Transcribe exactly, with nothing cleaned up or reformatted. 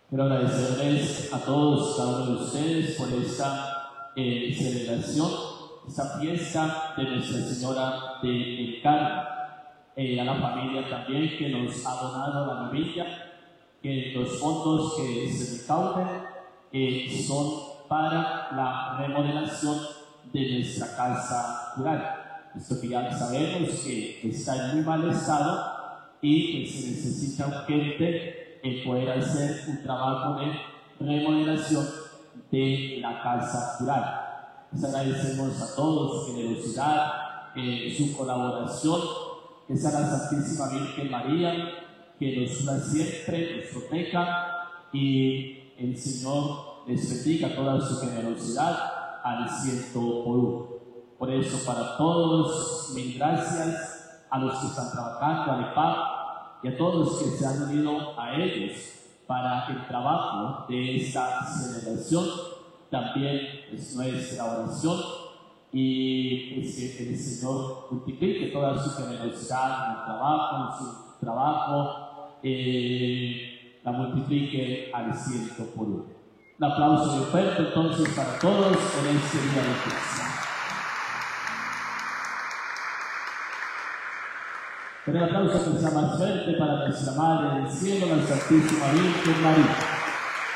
Quiero agradecerles a todos, cada uno de ustedes, por esta eh, celebración, esta fiesta de Nuestra Señora del Carmen. Eh, a la familia también que nos ha donado la novilla, que los fondos que se recauden eh, son para la remodelación de nuestra casa rural. Esto que ya sabemos que está en muy mal estado y que se necesita urgente el poder hacer un trabajo de remodelación de la casa rural. Les agradecemos a todos su generosidad, eh, su colaboración. Que sea la Santísima Virgen María, que nos cura siempre, nos proteja, y el Señor les bendiga toda su generosidad al ciento por uno. Por eso, para todos, mil gracias a los que están trabajando, al E P A C, y a todos los que se han unido a ellos para el trabajo de esta celebración. También es nuestra oración y es que el Señor multiplique toda su generosidad en el trabajo, en su trabajo, eh, la multiplique al ciento por uno. Un aplauso muy fuerte entonces para todos en este día de fiesta. Pero el aplauso que sea más fuerte para nuestra Madre del Cielo, la Santísima Virgen María.